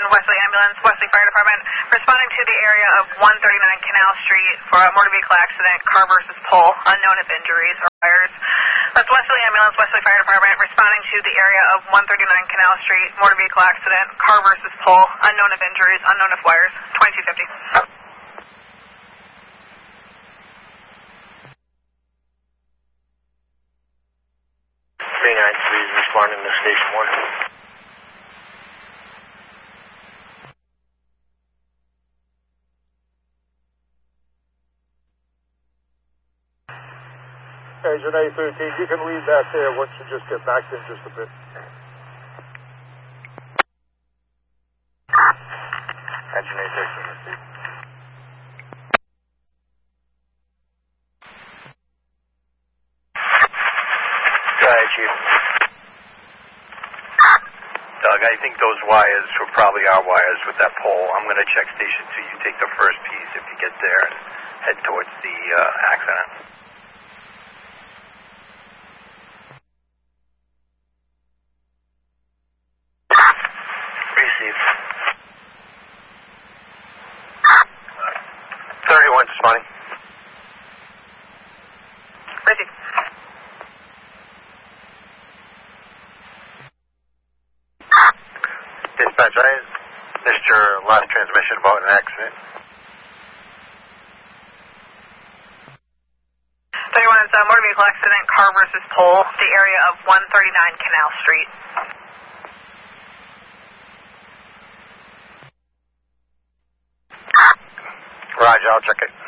Wesley Ambulance, Wesley Fire Department, responding to the area of 139 Canal Street for a motor vehicle accident, car versus pole, unknown if injuries or fires. That's Wesley Ambulance, Wesley Fire Department, responding to the area of 139 Canal Street, motor vehicle accident, car versus pole, unknown if injuries, unknown if wires, 2250. 393 responding to Station 1. Agent A13, you can leave that there once you just get back in just a bit. Agent A13, receive. Go ahead, Chief. Doug, I think those wires were probably our wires with that pole. I'm going to check Station 2. You take the first piece if you get there and head towards the accident. Receive. 31 responding. Receive. Dispatch, I missed your last transmission about an accident. 31 is a motor vehicle accident, car versus pole, the area of 139 Canal Street. Roger, I'll check it.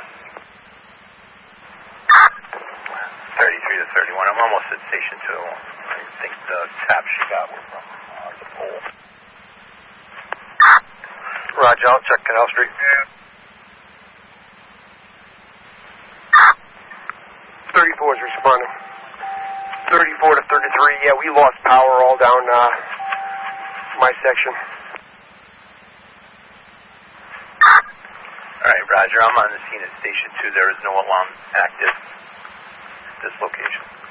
33 to 31. I'm almost at Station 2. I think the taps she got were from the pole. Roger, I'll check Canal Street. 34 is responding. 34 to 33, yeah, we lost power all down my section. All right, Roger. I'm on the scene at Station 2. There is no alarm active at this location.